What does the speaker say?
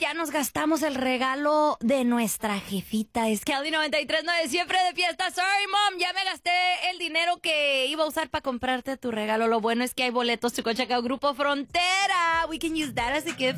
ya nos gastamos el regalo de nuestra jefita. Es que Audi 93.9 siempre de fiesta. Sorry, mom, ya me gasté el dinero que iba a usar para comprarte tu regalo. Lo bueno es que hay boletos to go check out Grupo Frontera. We can use that as a gift